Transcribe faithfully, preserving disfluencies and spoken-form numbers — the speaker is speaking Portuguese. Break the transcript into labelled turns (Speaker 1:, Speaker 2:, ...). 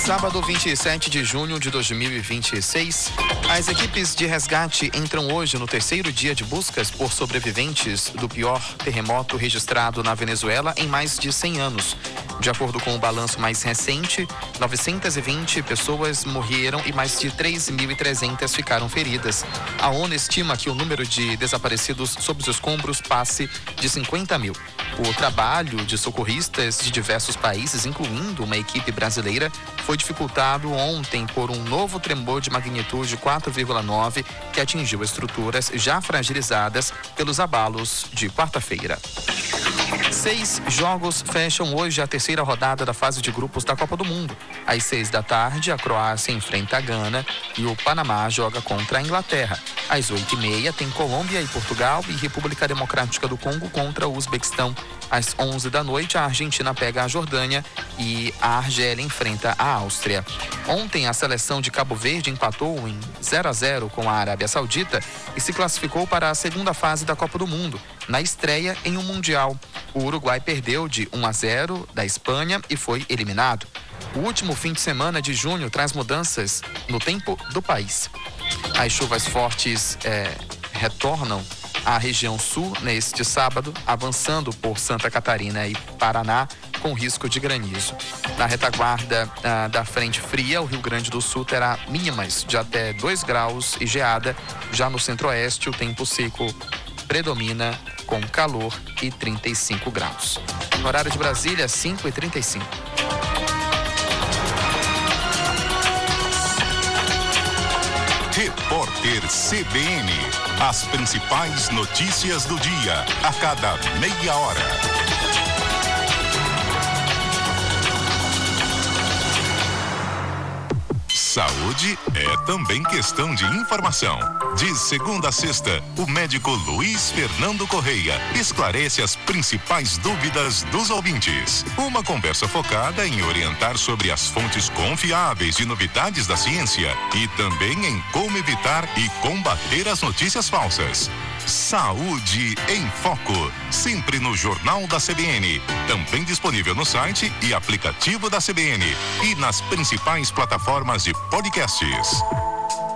Speaker 1: Sábado, vinte e sete de junho de dois mil e vinte e seis, as equipes de resgate entram hoje no terceiro dia de buscas por sobreviventes do pior terremoto registrado na Venezuela em mais de cem anos. De acordo com o balanço mais recente, novecentas e vinte pessoas morreram e mais de três mil e trezentas ficaram feridas. A ONU estima que o número de desaparecidos sob os escombros passe de cinquenta mil. O trabalho de socorristas de diversos países, incluindo uma equipe brasileira, foi dificultado ontem por um novo tremor de magnitude quatro vírgula nove que atingiu estruturas já fragilizadas pelos abalos de quarta-feira. Seis jogos fecham hoje a terceira rodada da fase de grupos da Copa do Mundo. Às seis da tarde, a Croácia enfrenta a Gana e o Panamá joga contra a Inglaterra. Às oito e meia, tem Colômbia e Portugal e República Democrática do Congo contra o Uzbequistão. Às onze da noite, a Argentina pega a Jordânia e a Argélia enfrenta a Áustria. Ontem, a seleção de Cabo Verde empatou em zero a zero com a Arábia Saudita e se classificou para a segunda fase da Copa do Mundo, na estreia em um Mundial. O Uruguai perdeu de um a zero da Espanha e foi eliminado. O último fim de semana de junho traz mudanças no tempo do país. As chuvas fortes é, retornam à região sul neste sábado, avançando por Santa Catarina e Paraná, com risco de granizo. Na retaguarda ah, da frente fria, o Rio Grande do Sul terá mínimas de até dois graus e geada. Já no centro-oeste, o tempo seco predomina com calor e trinta e cinco graus. No horário de Brasília, cinco e trinta e cinco.
Speaker 2: Repórter C B N. As principais notícias do dia, a cada meia hora. Saúde é também questão de informação. De segunda a sexta, o médico Luiz Fernando Correia esclarece as principais dúvidas dos ouvintes. Uma conversa focada em orientar sobre as fontes confiáveis de novidades da ciência e também em como evitar e combater as notícias falsas. Saúde em Foco, sempre no Jornal da C B N, também disponível no site e aplicativo da C B N e nas principais plataformas de podcasts.